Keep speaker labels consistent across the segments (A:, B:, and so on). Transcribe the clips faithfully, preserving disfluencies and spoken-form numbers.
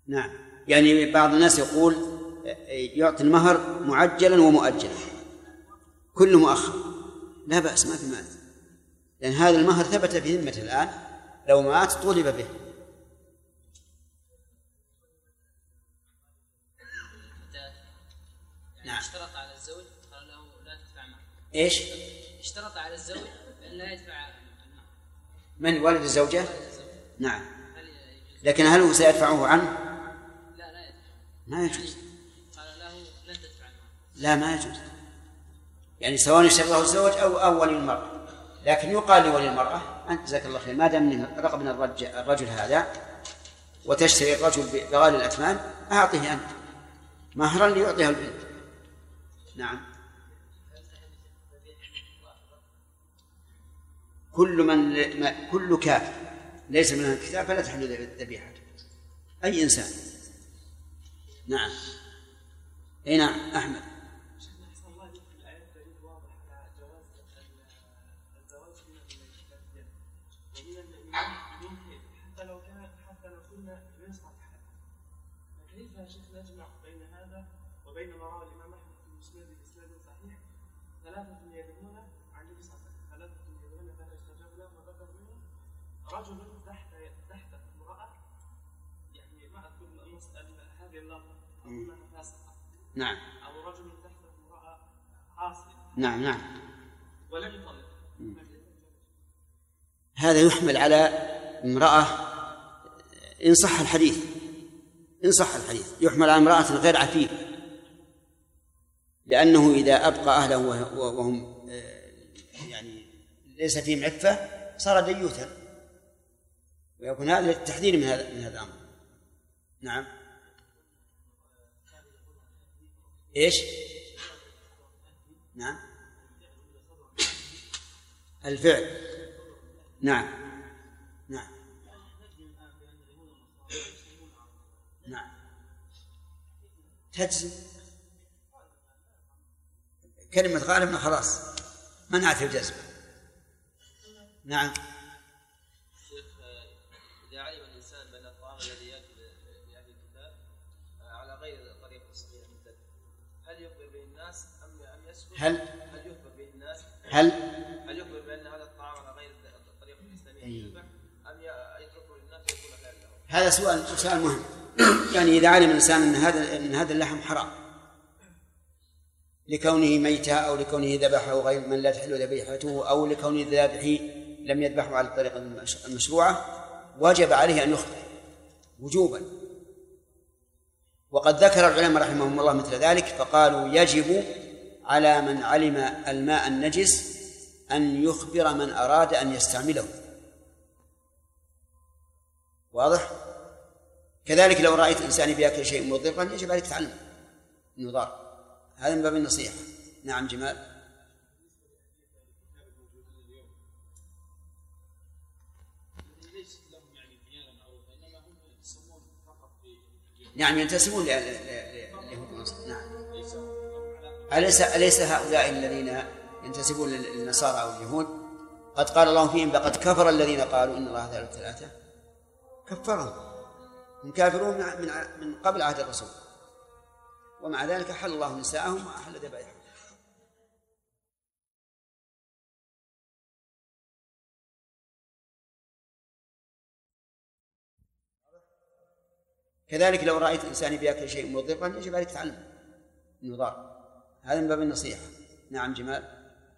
A: نعم، يعني بعض الناس يقول يعطي المهر معجلا ومؤجلا كل مؤخر، لا بأس، ما في مانع، لأن هذا المهر ثبت في ذمته الآن، لو مات طولب به.
B: نعم. اشترط على الزوج قال له لا تدفع معه.
A: ايش؟
B: اشترط على الزوج أن لا يدفع المهر.
A: من والد الزوجة؟ نعم. لكن هل هو سيدفعه عنه؟
B: لا لا يدفع.
A: ما يجوز.
B: يعني قال له لن تدفع المهر.
A: لا ما يجوز، يعني سواء اشترطه الزوج أو أو ولي المرأة، لكن يقال لولي المرأة أنت جزاك الله خير، ما دام رغبنا الرجل, الرجل هذا وتشتري الرجل بغالي الأثمان أعطيه أنت مهرا ليعطيها البنت. نعم. كل من كل كافر ليس من الكتاب فلا تحل ذبيحته، أي إنسان. نعم. أي نعم. أحمد.
C: نجمع بين هذا وبين ما روى الإمام أحمد في المسند بإسناد صحيح ثلاثة يدعون عن النبي صلى الله عليه وسلم، ثلاثة يدعون فلا يستجاب لهم، وذكر منهم رجل تحت تحت امرأة، يعني ما أذكر هذه اللفظة أنها فاسقة.
A: نعم.
C: أو رجل تحت امرأة عاصية.
A: نعم نعم.
C: ولم يطلق.
A: هذا يحمل على امرأة إن صح الحديث، إن صح الحديث يحمل على امرأة غير عفيف، لأنه إذا أبقى أهله وهم يعني ليس فيهم عفة صار ديوثا، ويكون هذا للتحذير من هذا من هذا الأمر. نعم. إيش؟ نعم. الفعل. نعم نعم نعم. تجزم كلمة غالبا خلاص منعت الجزم. نعم.
D: شيخ، إذا علم الإنسان بأن الطعام الذي يأكل لأهل الكتاب على غير طريقة الصحيحة المعتدلة، هل يخبر به الناس أم أم يسكت؟
A: هل
D: هل يخبر به الناس؟
A: هل
D: هل يخبر بأن هذا الطعام على غير الطريقة الإسلامية يذبح أم يتركه للناس ويكون خير له؟
A: هذا سؤال سؤال مهم. يعني إذا علم الإنسان أن هذا أن هذا اللحم حرام لكونه ميتة أو لكونه ذبحه غير من لا تحل ذبيحته أو لكونه ذابحه لم يذبحه على الطريقة المشروعة، وجب عليه أن يخبر وجوبا. وقد ذكر العلماء رحمهم الله مثل ذلك، فقالوا يجب على من علم الماء النجس أن يخبر من أراد أن يستعمله. واضح؟ كذلك لو رأيت إنسان بيأكل شيء مضرا يجب عليك تعلم إنه ضار، هذا من باب النصيحة. نعم. جمال. نعم ينتسبون لليهود والنصارى. نعم. أليس أليس هؤلاء الذين ينتسبون للنصارى أو اليهود قد قال الله فيهم لقد كفر الذين قالوا إن الله ثالث ثلاثة؟ كفرهم، هم كافرون من من قبل عهد الرسول، ومع ذلك حل الله نساءهم وأحل ذبائحهم. كذلك لو رأيت إنسان بيأكل شيء مضرا يجب عليك تعلم إنه ضار، هذا من باب النصيحة. نعم. جمال.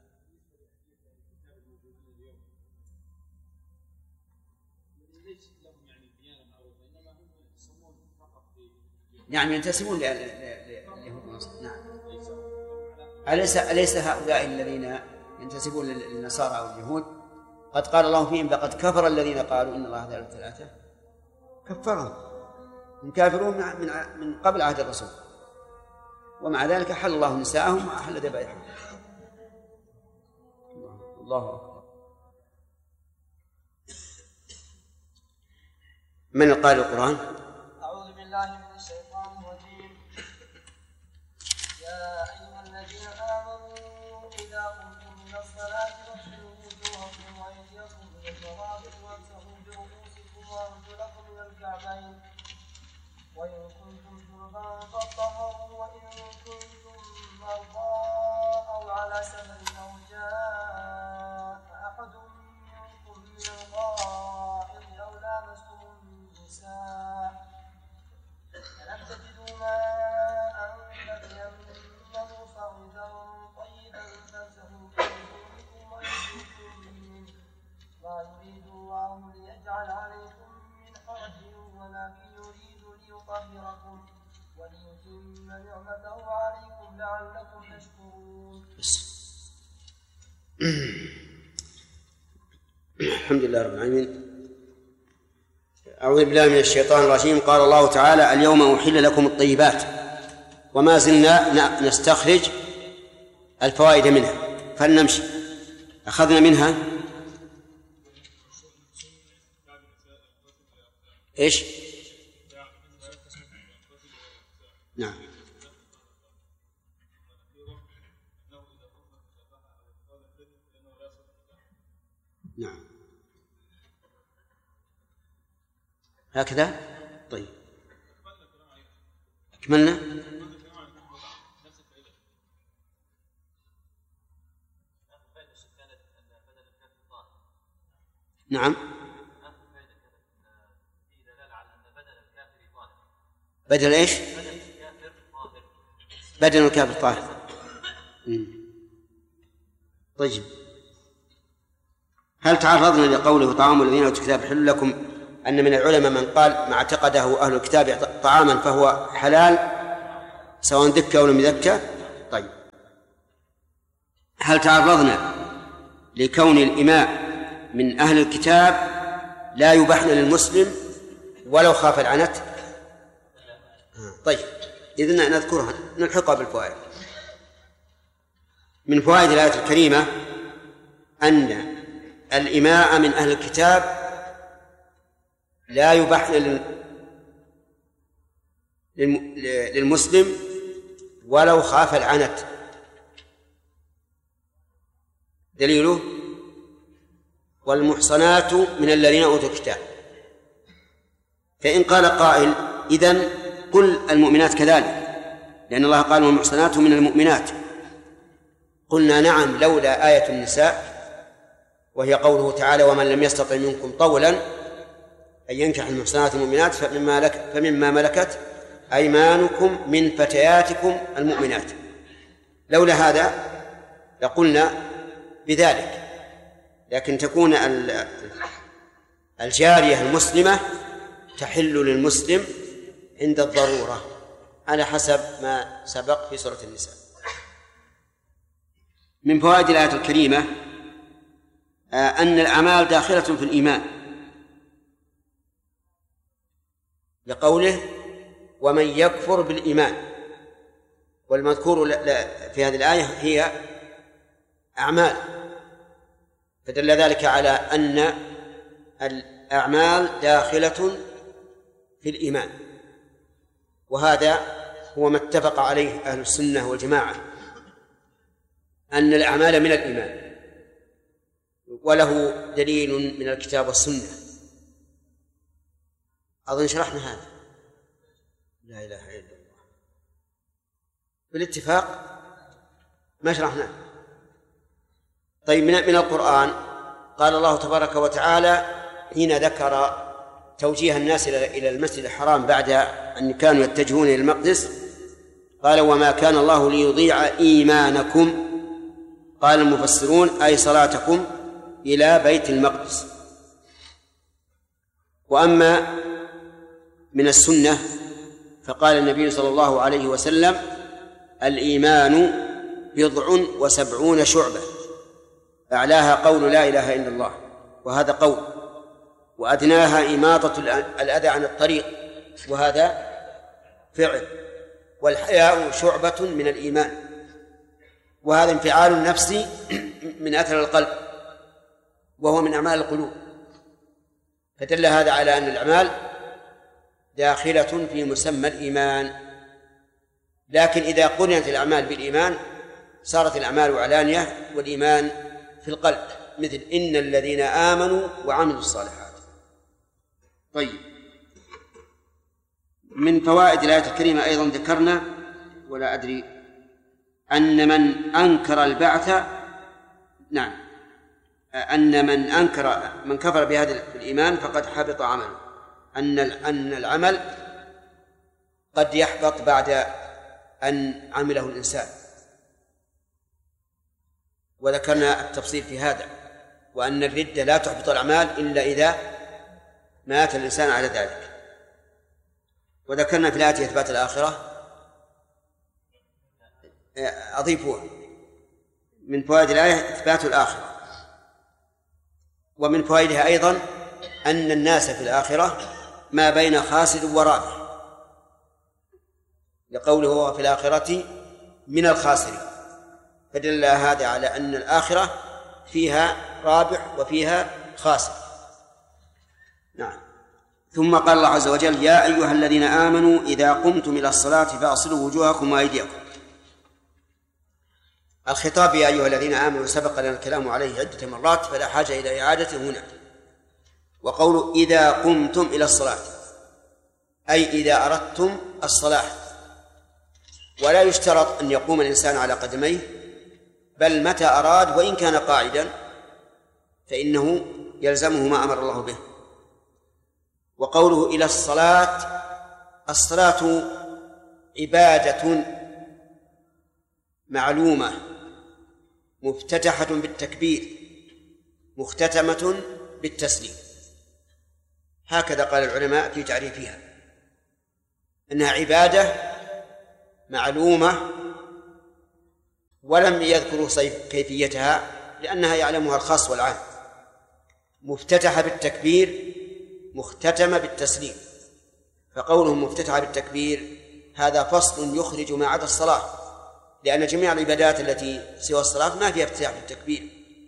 A: نعم ينتسبون لليهود والنصارى. نعم. أليس أليس هؤلاء الذين ينتسبون للنصارى أو اليهود قد قال الله فيهم لقد كفر الذين قالوا إن الله ثالث ثلاثة؟ كفرهم، هم كافرون من من قبل عهد الرسول، ومع ذلك حل الله نساءهم وأحل ذبائحهم. الله أكبر. من قال القرآن؟
E: أعوذ بالله من الشيطان الرجيم. يا أيها الذين آمنوا إذا قمتم إلى الصلاة فاغسلوا وجوهكم وأيديكم إلى المرافق وامسحوا برؤوسكم وأرجلكم إلى الكعبين ليتم نعمته عليكم لعلكم تشكرون.
A: الحمد لله رب العالمين. أعوذ بالله من الشيطان الرجيم. قال الله تعالى: اليوم أحل لكم الطيبات، وما زلنا نستخرج الفوائد منها، فلنمشي. أخذنا منها إيش؟ نعم. نعم هكذا. طيب أكملنا. نعم. بدل إيش؟ بدل الكافر طاهر. طيب، هل تعرضنا لقوله طعام الذين أوتوا الكتاب حل لكم أن من العلماء من قال ما اعتقده أهل الكتاب طعاما فهو حلال سواء دكة أو لم يدكة؟ طيب، هل تعرضنا لكون الإماء من أهل الكتاب لا يباح للمسلم ولو خاف العنت؟ طيب، إذن نذكرها نلحقها بالفوائد. من فوائد الآية الكريمة أن الإماء من أهل الكتاب لا يباح للمسلم ولو خاف العنت. دليله: والمحصنات من الذين أوتوا الكتاب. فإن قال قائل: إذن قل المؤمنات كذلك، لأن الله قال: والمحصنات من المؤمنات. قلنا: نعم، لولا آية النساء وهي قوله تعالى: ومن لم يستطع منكم طولا أن ينكح المحصنات المؤمنات فمما, لك فمما ملكت أيمانكم من فتياتكم المؤمنات. لولا هذا لقلنا بذلك، لكن تكون الجارية المسلمة تحل للمسلم عند الضرورة على حسب ما سبق في سورة النساء. من فوائد الآية الكريمة أن الأعمال داخلة في الإيمان، لقوله: ومن يكفر بالإيمان. والمذكور في هذه الآية هي أعمال، فدل ذلك على أن الأعمال داخلة في الإيمان، وهذا هو ما اتفق عليه أهل السنة والجماعة، أن الأعمال من الإيمان، وله دليل من الكتاب والسنة. أظن شرحنا هذا. لا إله إلا الله. بالاتفاق ما شرحناه. طيب، من من القرآن قال الله تبارك وتعالى حين ذكر توجيه الناس إلى المسجد الحرام بعد أن كانوا يتجهون إلى المقدس، قال: وما كان الله ليضيع إيمانكم. قال المفسرون: أي صلاتكم إلى بيت المقدس. وأما من السنة فقال النبي صلى الله عليه وسلم: الإيمان بضع وسبعون شعبة، أعلاها قول لا إله إلا الله، وهذا قول، وأدناها إماطة الأذى عن الطريق، وهذا فعل، والحياء شعبة من الإيمان، وهذا انفعال نفسي من أثر القلب، وهو من أعمال القلوب. فدل هذا على أن الأعمال داخلة في مسمى الإيمان. لكن إذا قرنت الأعمال بالإيمان صارت الأعمال علانية والإيمان في القلب، مثل إن الذين آمنوا وعملوا الصالحات. طيب، من فوائد الآية الكريمة أيضا ذكرنا ولا أدري أن من أنكر البعث، نعم، أن من أنكر من كفر بهذا الإيمان فقد حبط عمله، أن أن العمل قد يحبط بعد أن عمله الإنسان، وذكرنا التفصيل في هذا، وأن الردة لا تحبط الأعمال إلا إذا مات الإنسان على ذلك. وذكرنا في الآية إثبات الآخرة أضيفوها. من فوائد الآية إثبات الآخرة، ومن فوائدها أيضا أن الناس في الآخرة ما بين خاسر ورابح، لقوله هو في الآخرة من الخاسرين، فدل هذا على أن الآخرة فيها رابح وفيها خاسر. نعم. ثم قال الله عز وجل: يا أيها الذين آمنوا إذا قمتم إلى الصلاة فاغسلوا وجوهكم وأيديكم. الخطاب يا أيها الذين آمنوا سبق لنا الكلام عليه عدة مرات فلا حاجة إلى إعادته هنا. وقول إذا قمتم إلى الصلاة أي إذا أردتم الصلاة، ولا يشترط أن يقوم الإنسان على قدميه، بل متى أراد وإن كان قاعدا فإنه يلزمه ما أمر الله به. وقوله إلى الصلاة، الصلاة عبادة معلومة مفتتحة بالتكبير مختتمة بالتسليم، هكذا قال العلماء في تعريفها، أنها عبادة معلومة، ولم يذكروا كيفيتها لأنها يعلمها الخاص والعام، مفتتحة بالتكبير مختتمة بالتسليم. فقوله مفتتحة بالتكبير هذا فصل يخرج ما عدا الصلاة، لأن جميع العبادات التي سوى الصلاة ما فيها افتتاح بالتكبير.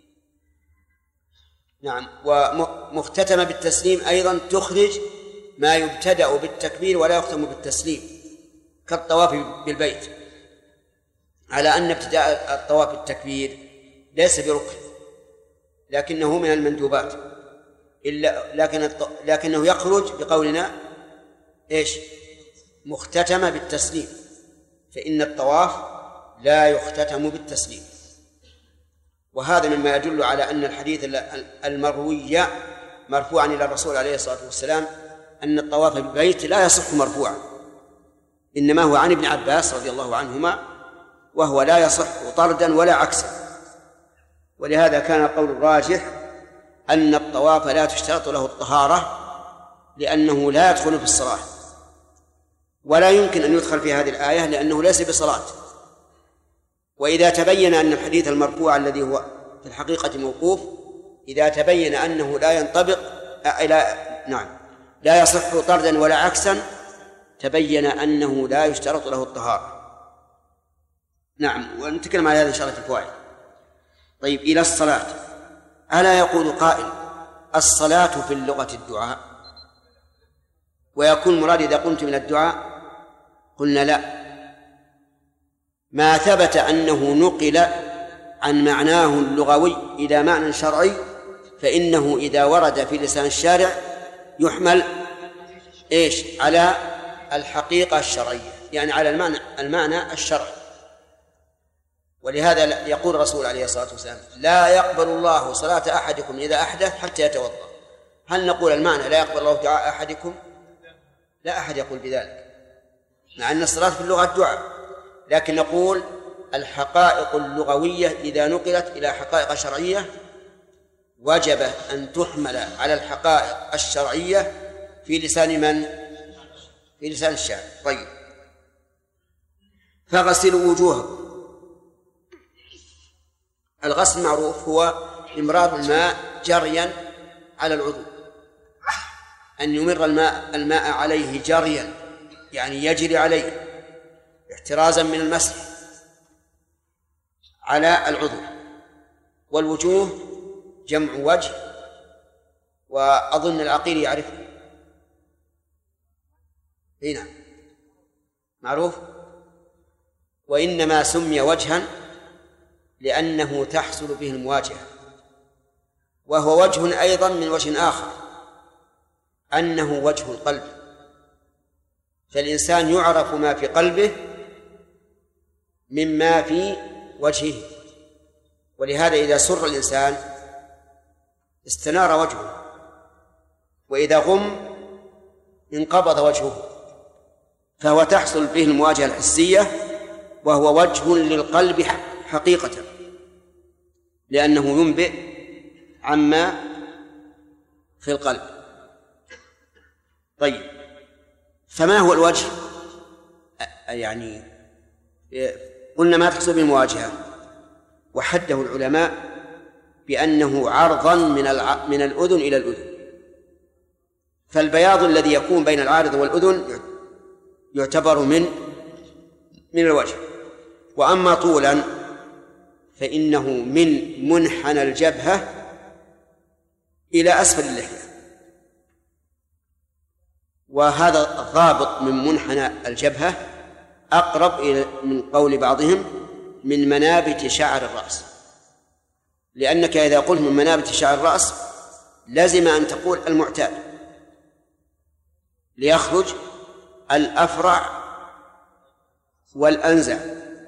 A: نعم. ومختتمة بالتسليم أيضا تخرج ما يبتدأ بالتكبير ولا يختم بالتسليم، كالطواف بالبيت، على أن ابتداء الطواف بالتكبير ليس بركن لكنه من المندوبات، إلا لكن لكنه يخرج بقولنا إيش؟ مختتمة بالتسليم، فإن الطواف لا يختتم بالتسليم. وهذا مما يدل على أن الحديث المروي مرفوعا إلى الرسول عليه الصلاة والسلام أن الطواف بالبيت لا يصح مرفوعا، إنما هو عن ابن عباس رضي الله عنهما، وهو لا يصح طردا ولا عكسا. ولهذا كان القول الراجح أن الطواف لا تشترط له الطهارة، لأنه لا يدخل في الصلاة، ولا يمكن أن يدخل في هذه الآية لأنه ليس بصلاة. وإذا تبين أن الحديث المرفوع الذي هو في الحقيقة موقوف، إذا تبين أنه لا ينطبق إلى نعم لا يصح طردا ولا عكسا، تبين أنه لا يشترط له الطهارة. نعم. ونتكلم على هذا إن شاء الله في الفوائد. طيب، إلى الصلاة، ألا يقول قائل الصلاة في اللغة الدعاء، ويكون مراد إذا قمت من الدعاء؟ قلنا لا، ما ثبت أنه نقل عن معناه اللغوي إلى معنى شرعي فإنه إذا ورد في لسان الشارع يحمل إيش؟ على الحقيقة الشرعية، يعني على المعنى, المعنى الشرعي. ولهذا يقول الرسول عليه الصلاة والسلام: لا يقبل الله صلاة أحدكم إذا أحدث حتى يتوضأ. هل نقول المعنى لا يقبل الله دعاء أحدكم؟ لا أحد يقول بذلك، مع أن الصلاة في اللغة الدعاء، لكن نقول الحقائق اللغوية إذا نقلت إلى حقائق شرعية وجب أن تحمل على الحقائق الشرعية في لسان من؟ في لسان الشارع. طيب، فغسلوا وجوهكم. الغسل معروف هو إمرار الماء جريا على العضو، أن يمر الماء الماء عليه جريا، يعني يجري عليه احترازا من المسح على العضو. والوجوه جمع وجه، وأظن العقيل يعرفه. هنا معروف. وإنما سمي وجها لأنه تحصل به المواجهة، وهو وجه أيضا من وجه آخر أنه وجه القلب، فالإنسان يعرف ما في قلبه مما في وجهه. ولهذا إذا سر الإنسان استنار وجهه، وإذا غم انقبض وجهه، فهو تحصل به المواجهة الحسية، وهو وجه للقلب حقيقة، لأنه ينبئ عما في القلب. طيب، فما هو الوجه؟ يعني قلنا ما تحصل بالمواجهة، وحده العلماء بأنه عرضا من الع... من الأذن إلى الأذن، فالبياض الذي يكون بين العارض والأذن يعتبر من من الوجه، وأما طولا فإنه من منحنى الجبهة إلى أسفل اللحية، وهذا الضابط من منحنى الجبهة أقرب إلى من قول بعضهم من منابت شعر الرأس، لأنك إذا قلت من منابت شعر الرأس لازم أن تقول المعتاد ليخرج الأفرع والأنزع،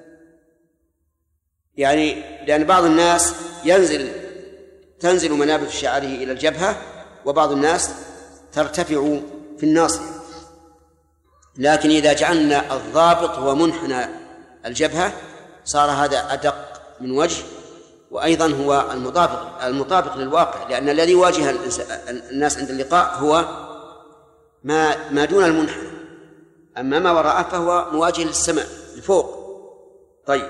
A: يعني لأن بعض الناس ينزل تنزل منابت شعره إلى الجبهة، وبعض الناس ترتفع في الناصية، لكن إذا جعلنا الضابط هو منحنى الجبهة صار هذا أدق من وجه، وأيضا هو المطابق المطابق للواقع، لأن الذي يواجه الناس عند اللقاء هو ما ما دون المنحنى، أما ما وراءه فهو مواجه للسماء لفوق. طيب،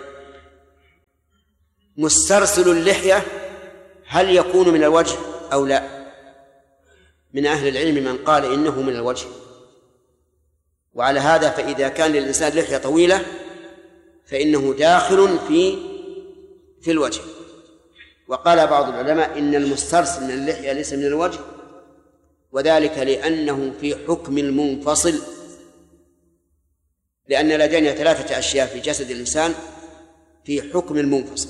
A: مسترسل اللحية هل يكون من الوجه أو لا؟ من أهل العلم من قال إنه من الوجه، وعلى هذا فإذا كان للإنسان لحية طويلة فإنه داخل في في الوجه. وقال بعض العلماء إن المسترسل من اللحية ليس من الوجه، وذلك لأنه في حكم المنفصل، لأن لدينا ثلاثة أشياء في جسد الإنسان في حكم المنفصل: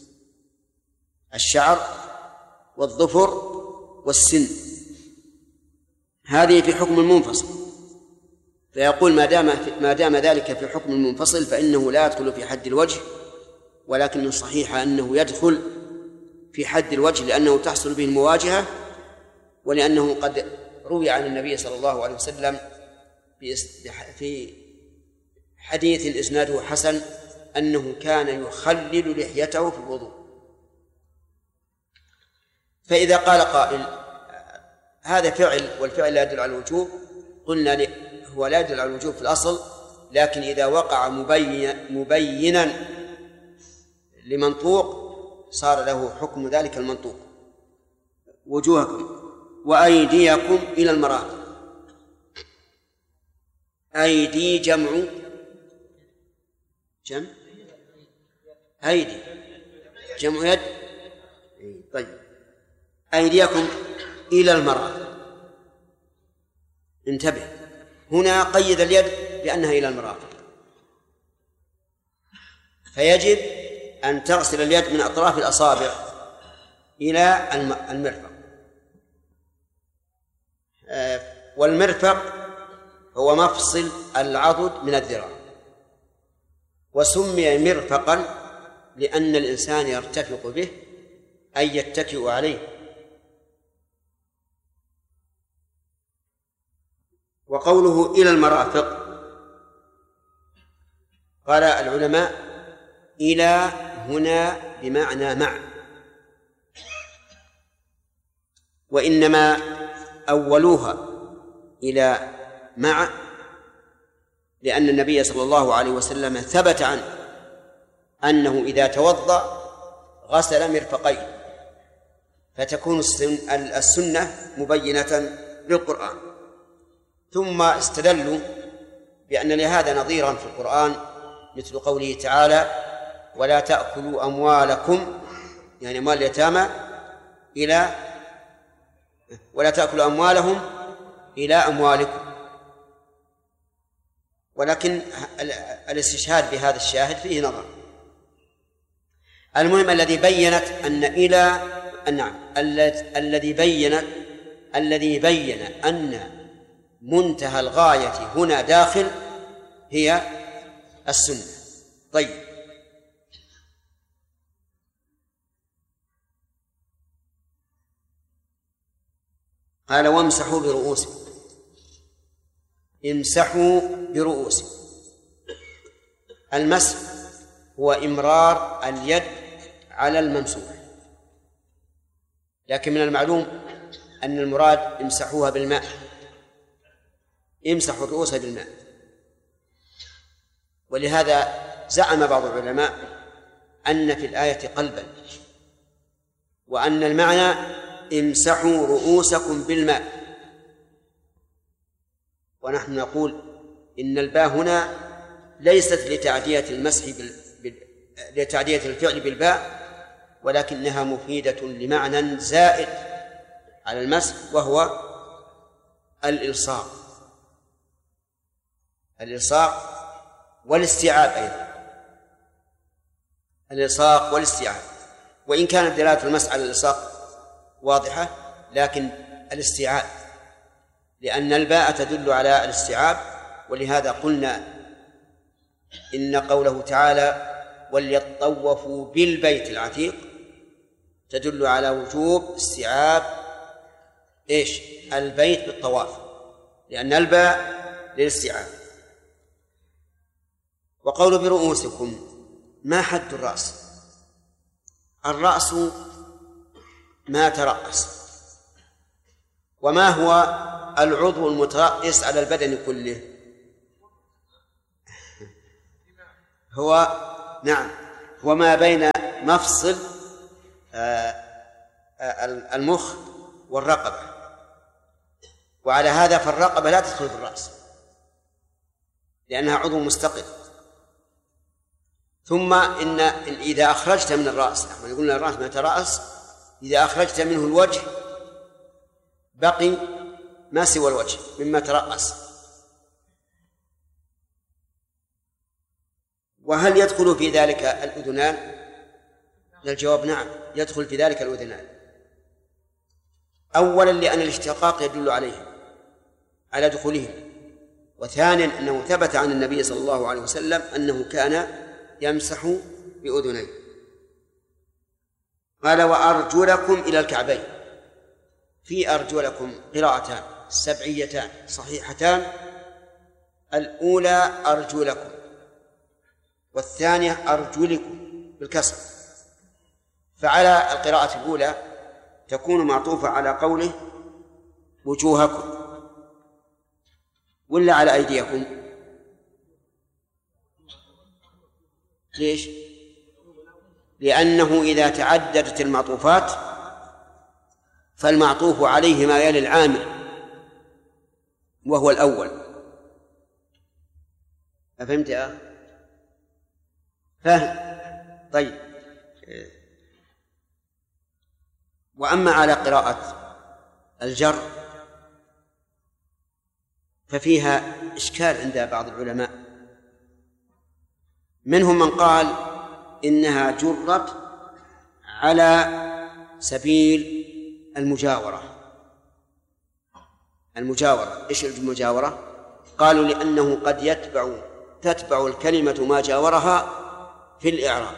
A: الشعر والظفر والسن، هذه في حكم المنفصل، فيقول ما دام ما دام ذلك في حكم المنفصل فإنه لا يدخل في حد الوجه، ولكن الصحيح أنه يدخل في حد الوجه لأنه تحصل به المواجهة، ولأنه قد روي عن النبي صلى الله عليه وسلم في حديث إسناده حسن أنه كان يخلل لحيته في الوضوء. فإذا قال قائل هذا فعل والفعل لا يدل على الوجوب، قلنا هو لا يدل على الوجوب في الأصل، لكن إذا وقع مبين مبينا لمنطوق صار له حكم ذلك المنطوق. وجوهكم وأيديكم إلى المرافق، أيدي جمع جمع أيدي جمع يد. طيب، أيديكم إلى المرافق، انتبه، هنا قيد اليد بأنها إلى المرافق، فيجب أن تغسل اليد من أطراف الأصابع إلى المرفق، والمرفق هو مفصل العضد من الذراع، وسمي مرفقا لأن الإنسان يرتفق به أي يتكئ عليه. وقوله إلى المرافق قال العلماء إلى هنا بمعنى مع، وإنما أولوها إلى مع لأن النبي صلى الله عليه وسلم ثبت عنه أنه إذا توضأ غسل مرفقيه، فتكون السنة مبينة للقرآن. ثم استدلوا بأن لهذا نظيرا في القرآن مثل قوله تعالى ولا تأكلوا أموالكم، يعني أموال اليتامى، إلى ولا تأكلوا أموالهم إلى أموالكم، ولكن الاستشهاد بهذا الشاهد فيه نظر. المهم الذي بينت أن إلى نعم الذي بينت الذي بين أن منتهى الغاية هنا داخل هي السنة. طيب، قال وامسحوا برؤوسكم، امسحوا برؤوسكم. المسح هو إمرار اليد على الممسوح، لكن من المعلوم أن المراد امسحوها بالماء، امسحوا الرؤوس بالماء. ولهذا زعم بعض العلماء أن في الآية قلبا، وأن المعنى امسحوا رؤوسكم بالماء، ونحن نقول إن الباء هنا ليست لتعدية المسح بال... بال... لتعدية الفعل بالباء، ولكنها مفيدة لمعنى زائد على المسح، وهو الإلصاق الإلصاق والاستيعاب أيضا، الإلصاق والاستيعاب. وإن كانت دلالة المسح على الإلصاق واضحة، لكن الاستيعاب، لأن الباء تدل على الاستيعاب. ولهذا قلنا إن قوله تعالى وليطوفوا بالبيت العتيق تدل على وجوب استيعاب إيش؟ البيت بالطواف، لأن الباء للاستيعاب. وقول برؤوسكم، ما حد الرأس؟ الرأس ما ترأس. وما هو العضو المترأس على البدن كله؟ هو نعم هو ما بين مفصل المخ والرقبة، وعلى هذا فالرقبة لا تدخل في الرأس لأنها عضو مستقل. ثم إن إذا أخرجت من الرأس، نحن قلنا الرأس ما ترأس، إذا أخرجت منه الوجه بقي ما سوى الوجه مما ترأس. وهل يدخل في ذلك الأذنان؟ الجواب نعم، يدخل في ذلك الأذنان. أولا لأن الاشتقاق يدل عليه على دخولهم، وثانيا أنه ثبت عن النبي صلى الله عليه وسلم أنه كان يمسح بأذنيه. قال وأرجلكم إلى الكعبين. في أرجلكم قراءتان سبعيتان صحيحتان، الأولى أرجلكم والثانية أرجلكم بالكسر، فعلى القراءة الأولى تكون معطوفة على قوله وجوهكم، ولا على أيديكم؟ ليش؟ لأنه إذا تعددت المعطوفات فالمعطوف عليه ما يلي العامل وهو الأول. أفهمت يا أخي؟ فهم؟ طيب. وأما على قراءة الجر ففيها إشكال عند بعض العلماء، منهم من قال إنها جرت على سبيل المجاورة. المجاورة إيش المجاورة؟ قالوا لأنه قد يتبع تتبع الكلمة ما جاورها في الإعراب،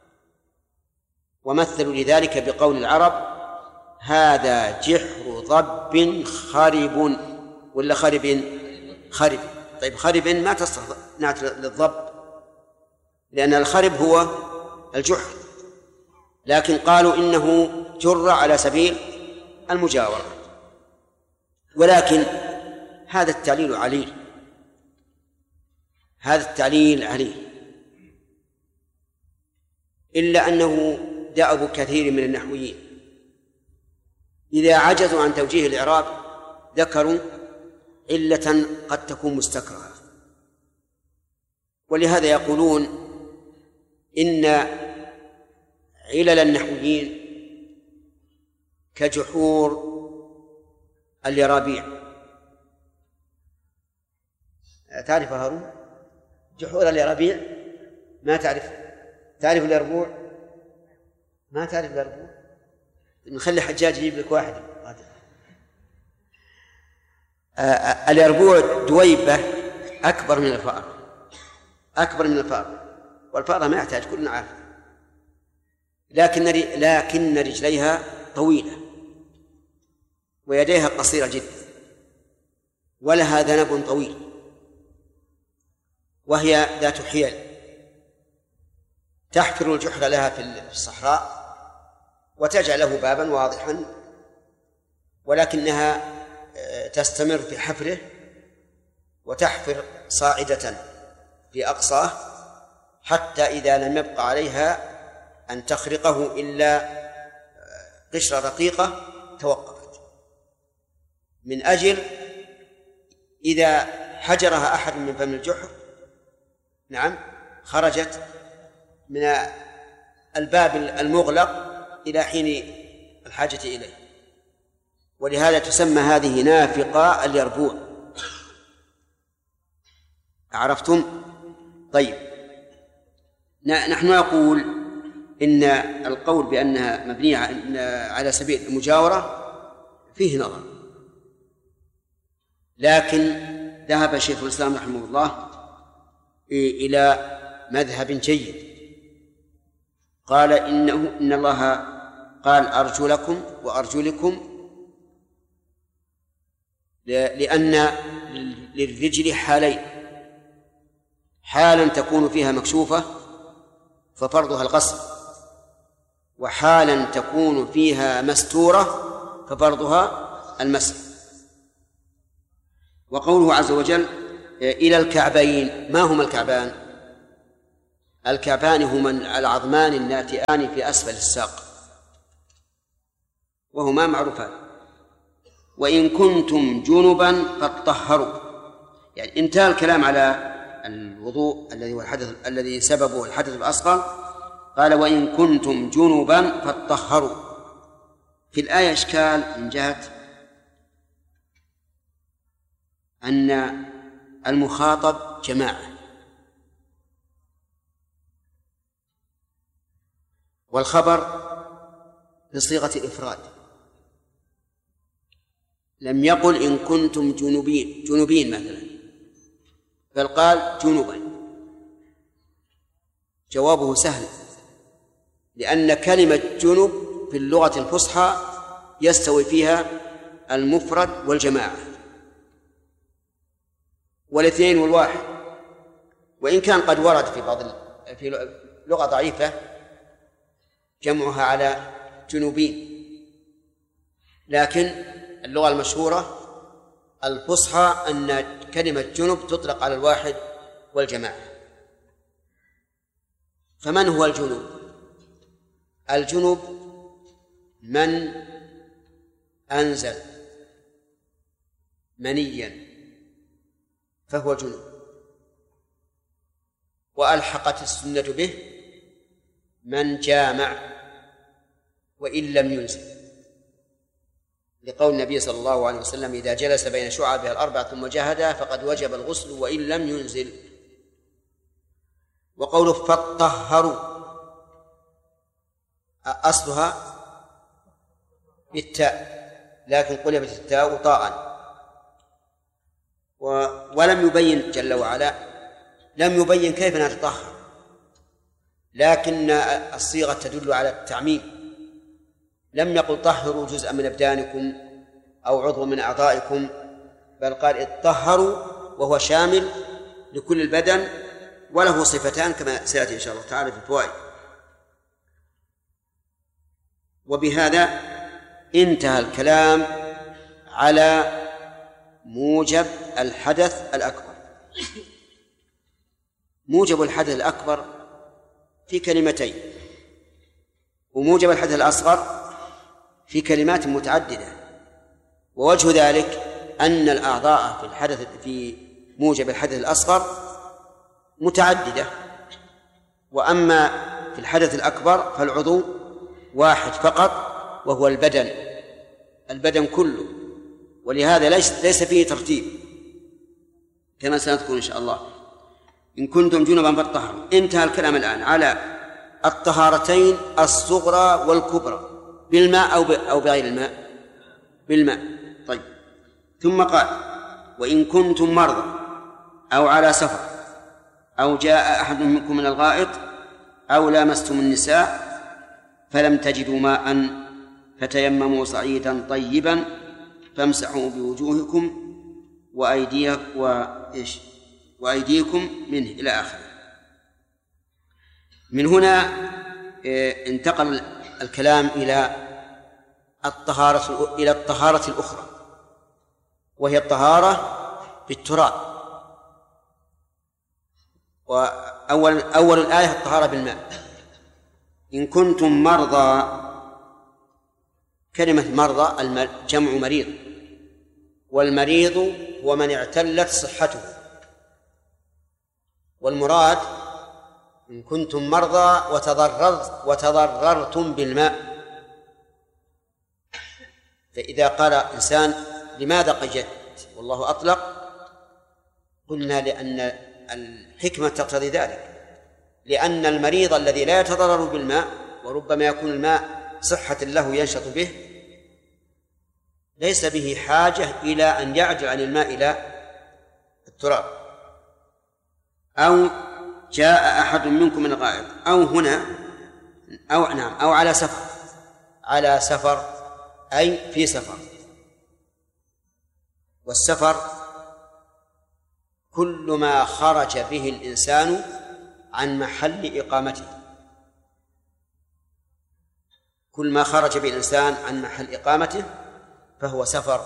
A: ومثلوا لذلك بقول العرب هذا جحر ضب خرب، ولا خرب؟ خرب. طيب خرب ما تصلح نعت للضب لأن الخرب هو الجحر، لكن قالوا إنه جر على سبيل المجاورة. ولكن هذا التعليل عليل، هذا التعليل عليل، إلا أنه دأب كثير من النحويين إذا عجزوا عن توجيه الإعراب ذكروا علة قد تكون مستكرهة. ولهذا يقولون إن علل النحويين كجحور اليرابيع. تعرف هارون جحور اليرابيع؟ ما تعرف؟ تعرف اليربوع؟ ما تعرف اليربوع؟ نخلي حجاج يجيب لك واحد. اليربوع دويبة أكبر من الفأر، أكبر من الفأر، والفأر ما يحتاج كلنا عارف، لكن لكن رجليها طويلة ويديها قصيرة جدا ولها ذنب طويل، وهي ذات حيل تحفر الجحر لها في الصحراء وتجعله بابا واضحا، ولكنها تستمر في حفره وتحفر صاعدة في أقصاه حتى إذا لم يبق عليها أن تخرقه إلا قشرة رقيقة توقفت، من أجل إذا حجرها أحد من فم الجحر نعم خرجت من الباب المغلق إلى حين الحاجة إليه. ولهذا تسمى هذه نافقة اليربوع. عرفتم؟ طيب، نحن نقول إن القول بأنها مبنية على سبيل المجاورة فيه نظر، لكن ذهب شيخ الإسلام رحمه الله إلى مذهب جيد، قال إنه إن الله قال أرجلكم وأرجلكم، لأن للرجل حالين: حالا تكون فيها مكشوفة ففرضها الغسل، وحالا تكون فيها مستورة ففرضها المسح. وقوله عز وجل إلى الكعبين، ما هما الكعبان؟ الكعبان هما العظمان الناتئان في أسفل الساق، وهما معروفان. وإن كنتم جنبا فاطهروا، يعني انتهى الكلام على الوضوء الذي هو الحدث الذي سببه الحدث الأصغر، قال وإن كنتم جنبا فاطهروا. في الآية إشكال من جهة أن المخاطب جماعة، والخبر بصيغة الإفراد، لم يقل إن كنتم جنوبين جنوبين مثلا، بل قال جنوبا. جوابه سهل، لأن كلمة جنوب في اللغة الفصحى يستوي فيها المفرد والجماعة والاثنين والواحد، وإن كان قد ورد في بعض في لغة ضعيفة جمعها على جنوبين، لكن اللغة المشهورة الفصحى أن كلمة جنوب تطلق على الواحد والجماعة. فمن هو الجنوب؟ الجنوب من أنزل منيا فهو جنوب، وألحقت السنة به من جامع وإن لم ينزل، لقول النبي صلى الله عليه وسلم إذا جلس بين شعبها الأربع ثم جهدها فقد وجب الغسل وإن لم ينزل. وقوله فاطهروا أصلها بالتاء، لكن قلبت التاء طاء، ولم يبين جل وعلا لم يبين كيف نتطهر، لكن الصيغة تدل على التعميم. لم يقل طهروا جزءا من أبدانكم أو عضو من أعضائكم، بل قال اطهروا، وهو شامل لكل البدن وله صفتان كما سيأتي إن شاء الله تعالى في الفوائد. وبهذا انتهى الكلام على موجب الحدث الأكبر. موجب الحدث الأكبر في كلمتين، وموجب الحدث الأصغر في كلمات متعددة. ووجه ذلك أن الأعضاء في الحدث في موجب الحدث الأصغر متعددة، وأما في الحدث الأكبر فالعضو واحد فقط وهو البدن البدن كله، ولهذا ليس ليس فيه ترتيب كما سنذكر إن شاء الله. إن كنتم جنبا فاطهروا. انتهى الكلام الآن على الطهارتين الصغرى والكبرى بالماء أو أو بغير الماء، بالماء. طيب، ثم قال وإن كنتم مرضى أو على سفر أو جاء أحد منكم من الغائط أو لامستم النساء فلم تجدوا ماء فتيمموا صعيدا طيبا فامسحوا بوجوهكم وأيديكم وإيش وأيديكم منه إلى آخره. من هنا انتقل الكلام إلى الطهارة إلى الطهارة الأخرى، وهي الطهارة بالتراب. وأول أول الآية الطهارة بالماء. إن كنتم مرضى، كلمة مرضى جمع مريض، والمريض هو من اعتلت صحته، والمراد إن كنتم مرضى وتضررت وتضررتم بالماء. فإذا قال إنسان لماذا قيدت والله أطلق، قلنا لأن الحكمة تقتضي ذلك، لأن المريض الذي لا يتضرر بالماء وربما يكون الماء صحة له ينشط به ليس به حاجة إلى أن يعجل عن الماء إلى التراب. أو جاء أحد منكم من الغائط، أو هنا أو نعم أو على سفر، على سفر أي في سفر. والسفر كل ما خرج به الإنسان عن محل إقامته، كل ما خرج به الإنسان عن محل إقامته فهو سفر.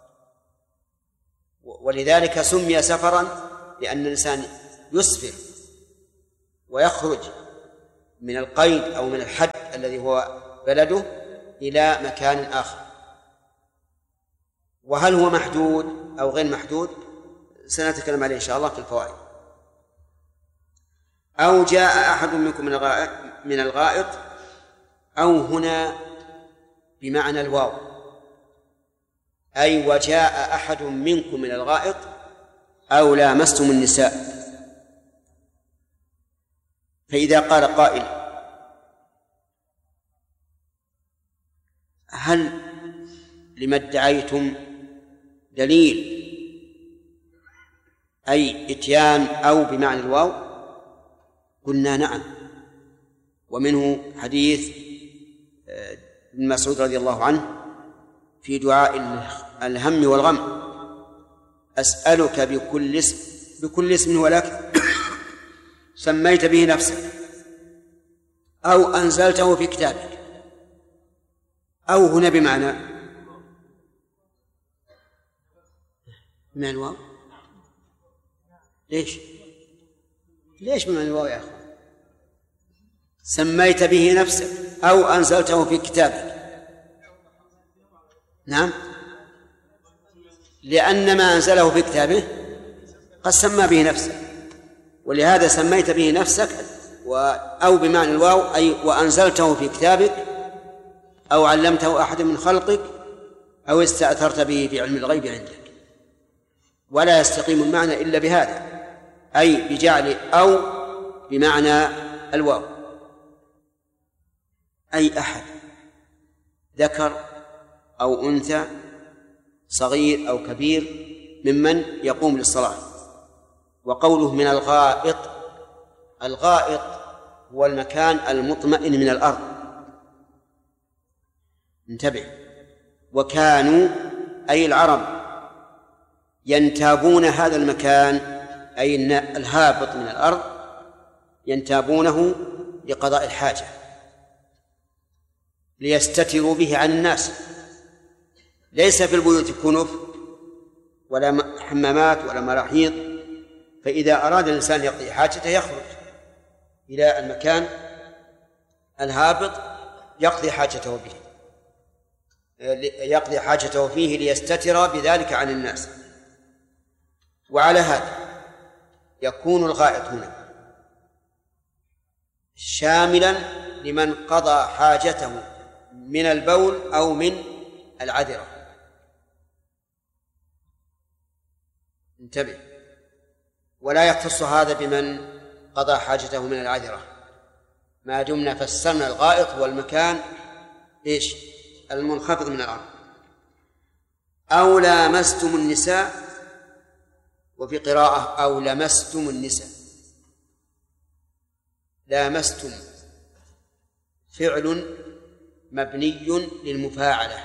A: ولذلك سمي سفرا لأن الإنسان يسفر ويخرج من القيد أو من الحد الذي هو بلده إلى مكان آخر. وهل هو محدود أو غير محدود سنتكلم عليه إن شاء الله في الفوائد. أو جاء أحد منكم من الغائط, من الغائط أو هنا بمعنى الواو، أي وجاء أحد منكم من الغائط أو لامستم النساء. فإذا قال قائل هل لما ادعيتم دليل أي إتيان أو بمعنى الواو، قلنا نعم. ومنه حديث ابن مسعود رضي الله عنه في دعاء الهم والغم: أسألك بكل اسم بكل اسم هو لك سميت به نفسك أو أنزلته في كتابك. أو هنا بمعنى بمعنى الواو. ليش ليش بمعنى الواو يا أخي؟ سميت به نفسك أو أنزلته في كتابك. نعم، لأن ما أنزله في كتابه قد سمى به نفسه، ولهذا سميت به نفسك أو بمعنى الواو أي وأنزلته في كتابك أو علمته أحد من خلقك أو استأثرت به في علم الغيب عندك. ولا يستقيم المعنى إلا بهذا، أي بجعل أو بمعنى الواو. أي أحد ذكر أو أنثى صغير أو كبير ممن يقوم للصلاة. وقوله من الغائط، الغائط هو المكان المطمئن من الأرض. انتبه. وكانوا أي العرب ينتابون هذا المكان أي الهابط من الأرض، ينتابونه لقضاء الحاجة ليستتروا به عن الناس. ليس في البيوت كنف ولا حمامات ولا مراحيض، فإذا أراد الإنسان يقضي حاجته يخرج إلى المكان الهابط يقضي حاجته به يقضي حاجته فيه ليستتر بذلك عن الناس. وعلى هذا يكون الغائط هنا شاملا لمن قضى حاجته من البول أو من العذرة. انتبه. ولا يختص هذا بمن قضى حاجته من العذرة، ما دمنا فسرنا الغائط هو المكان إيش المنخفض من الأرض. أو لامستم النساء، وفي قراءة أو لمستم النساء. لامستم فعل مبني للمفاعلة،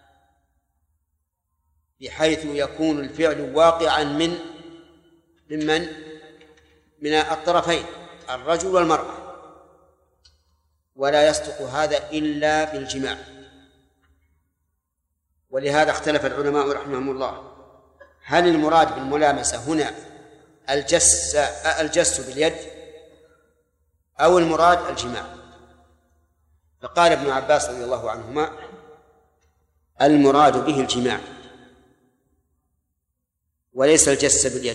A: بحيث يكون الفعل واقعا من ممن من الطرفين الرجل والمرأة، ولا يصدق هذا إلا بالجماع. ولهذا اختلف العلماء رحمهم الله هل المراد بالملامسة هنا الجس الجس باليد أو المراد الجماع. فقال ابن عباس رضي الله عنهما المراد به الجماع وليس الجس باليد.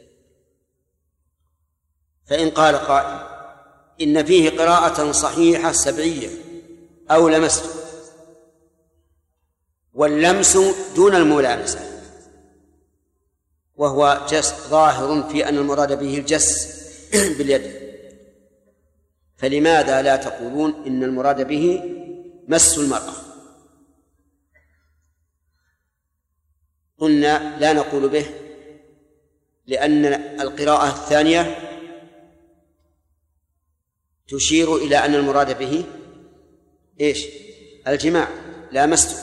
A: فإن قال قائل إن فيه قراءة صحيحة سبعية أو لمست، واللمس دون الملامسة، وهو جس ظاهر في أن المراد به الجس باليد، فلماذا لا تقولون إن المراد به مس المرأة؟ قلنا لا نقول به لأن القراءة الثانية تشير إلى أن المراد به إيش؟ الجماع لا مسته،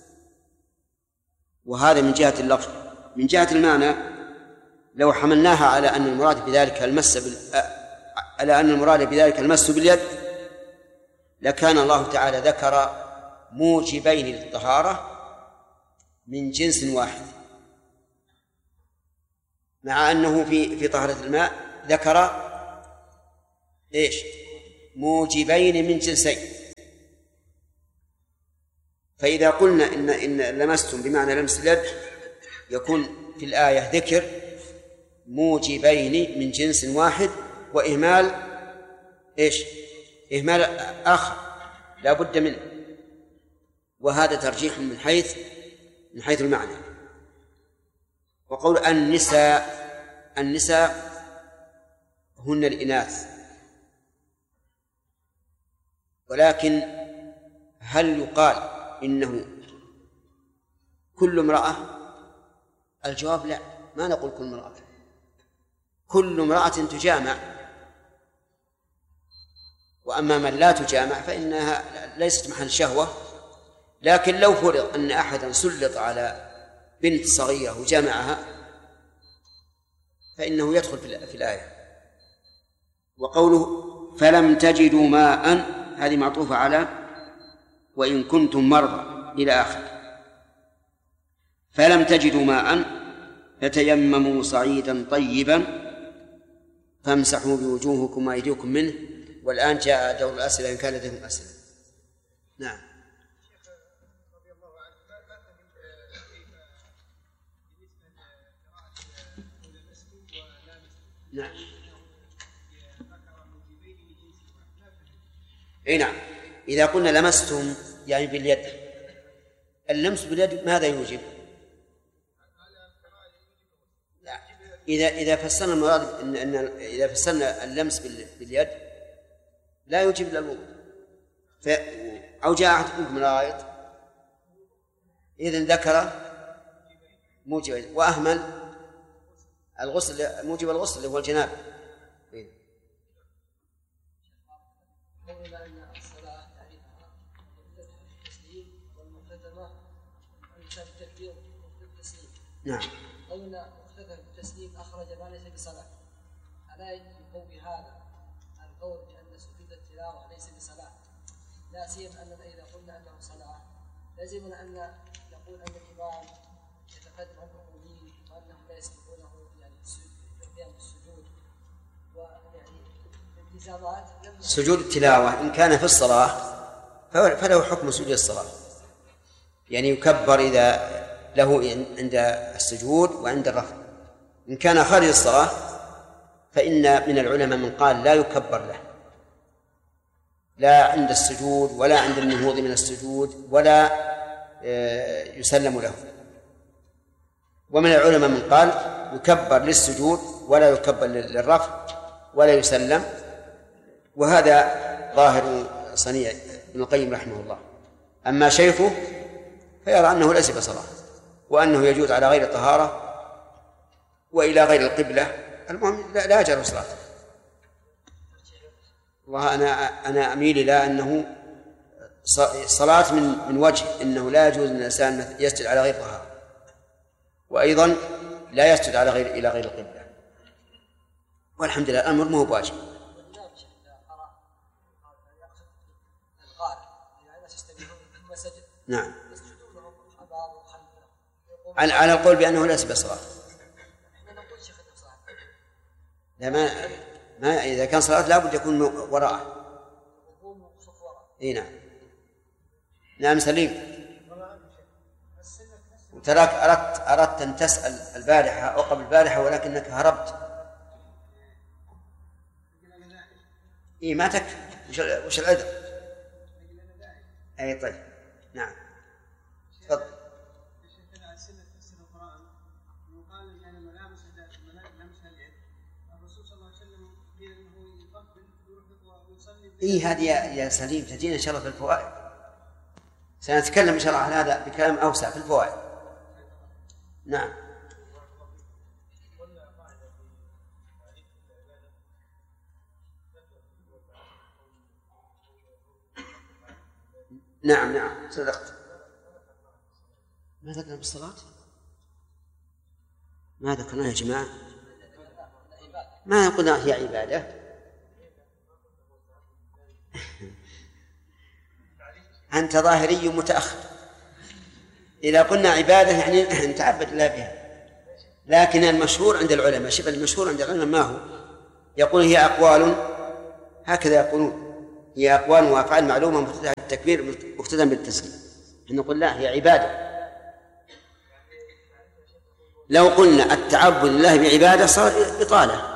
A: وهذا من جهة اللفظ. من جهة المعنى لو حملناها على أن المراد بذلك المس بال... على أن المراد بذلك المس باليد لكان الله تعالى ذكر موجبين للطهارة من جنس واحد، مع أنه في في طهارة الماء ذكر إيش؟ موجبين من جنسين. فإذا قلنا إن إن لمستم بمعنى لمس اليد يكون في الآية ذكر موجبين من جنس واحد وإهمال إيش؟ إهمال آخر لا بد منه، وهذا ترجيح من حيث من حيث المعنى. وقول النساء النساء هن الإناث، ولكن هل يقال إنه كل امرأة؟ الجواب لا، ما نقول كل امرأة، كل امرأة تجامع، وأما من لا تجامع فإنها ليست محل شهوة. لكن لو فرض أن أحدا سلط على بنت صغيرة وجامعها فإنه يدخل في الآية. وقوله فلم تجدوا ماء هذه معطوفة على وإن كنتم مرضى إلى آخر. فلم تجدوا ماء فتيمموا صعيدا طيبا فامسحوا بوجوهكم وأيديكم منه. والآن جاء دور الأسئلة إن كان لديهم أسئلة. نعم. نعم. اي نعم. إذا قلنا لمستم يعني باليد، اللمس باليد ماذا يوجب؟ لا. إذا إذا فسرنا المراد إن, إن إذا فسرنا اللمس باليد لا يوجب إلا الوضوء. ف أو جاء أحدكم من الغائط إذن ذكر موجب وأهمل الغسل موجب الغسل اللي هو الجنابة.
F: قولنا أن الصلاة تعريفها مفتتح التسليم والمختتمة مفتتح التكبير والتسليم.
A: نعم.
F: قولنا مفتتح التسليم أخرج ما ليس بصلاة، ألا يقوي هذا القول بأن سجود التلاوة ليس بصلاة؟ لا سيما أننا إذا قلنا أنه صلاة لازمنا أن نقول أن الإمام يتقدم عن المأمومين وأنهم لا يسبقونه يعني القيام بالسجود ويعني التزامات.
A: سجود التلاوة إن كان في الصلاة فله حكم سجود الصلاة، يعني يكبر إذا له عند السجود وعند الرفع. إن كان خارج الصلاة فإن من العلماء من قال لا يكبر له، لا عند السجود ولا عند النهوض من السجود ولا يسلم له. ومن العلماء من قال يكبر للسجود ولا يكبر للرفع ولا يسلم، وهذا ظاهر صنيع ابن القيم رحمه الله. أما شيخه فيرى أنه ليس بصلاة وأنه يجوز على غير الطهارة وإلى غير القبلة، المهم لا يجوز صلاة. وأنا أنا أميل إلى أنه صلاة من من وجه أنه لا يجوز أن الإنسان يسجد على غير طهارة، وأيضا لا يسجد على غير إلى غير القبلة. والحمد لله الأمر ما هو بواجب. نعم. على على القول بأنه ليس بصلاة.
F: احنا نقول شيخ الصلاة
A: لا ما ما إذا كان صلاة لابد يكون وراءه. إيه نعم. نعم سليم. وتراك أردت أردت أن تسأل البارحة أو قبل البارحة ولكنك هربت. إيه ما تكفي. وش وش العذر؟ أي طيب. نعم. تفضل. إيه هذه يا سليم تجينا إن شاء الله في الفوائد. سنتكلم إن شاء الله عن هذا بكلام أوسع في الفوائد. نعم. نعم نعم صدقت. ما ذكرنا بالصلاة؟ ما ذكرنا يا جماعة؟ ما قلنا هي عبادة. أنت ظاهري متأخر. إذا قلنا عبادة يعني نتعبد الله بها، لكن المشهور عند العلماء، شوف المشهور عند العلماء ما هو؟ يقول هي أقوال، هكذا يقولون، هي أقوال وأفعال معلومة مبتدأ بالتكبير مقتدى بالتسليم. نقول لا، هي عبادة. لو قلنا التعبد لله بعبادة صار إطالة.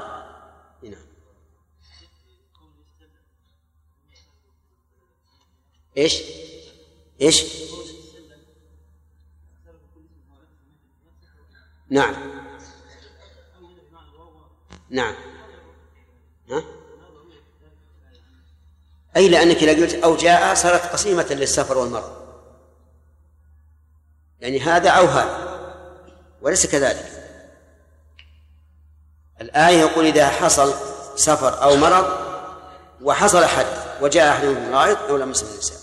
A: إيش إيش نعم نعم ها؟ أي لأنك إذا قلت أو جاء صارت قسيمة للسفر والمرض، يعني هذا أو هذا، وليس كذلك. الآية يقول إذا حصل سفر أو مرض وحصل حد وجاء أحد من الغائط أو لمس النساء.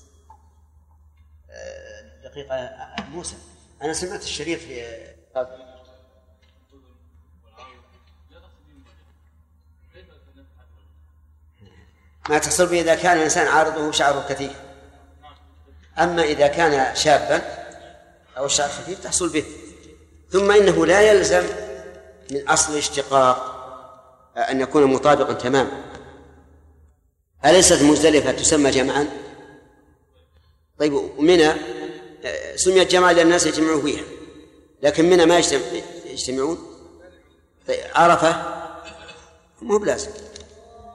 A: دقيقة موسى، أنا سمعت الشريط في ما تحصل به إذا كان الإنسان عارضه شعره كثيف، أما إذا كان شابا أو الشعر خفيف تحصل به. ثم إنه لا يلزم من أصل الاشتقاق أن يكون مطابقا تماما. أليست مزدلفة تسمى جمعا؟ طيب ومنى سميت جمعا لأن الناس يجمعون فيها، لكن منى ما يجتمعون. طيب عرفة مو بلازم.